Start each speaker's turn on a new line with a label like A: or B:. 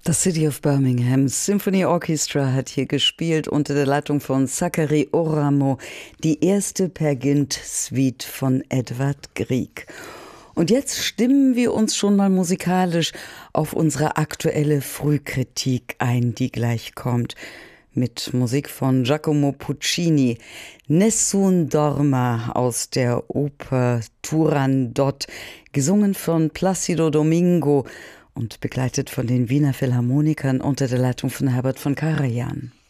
A: Das City of Birmingham Symphony Orchestra hat hier gespielt unter der Leitung von Zachary Oramo, die erste Per Gynt Suite von Edvard Grieg. Und jetzt stimmen wir uns schon mal musikalisch auf unsere aktuelle Frühkritik ein, die gleich kommt. Mit Musik von Giacomo Puccini, Nessun Dorma aus der Oper Turandot, gesungen von Placido Domingo und begleitet von den Wiener Philharmonikern unter der Leitung von Herbert von Karajan.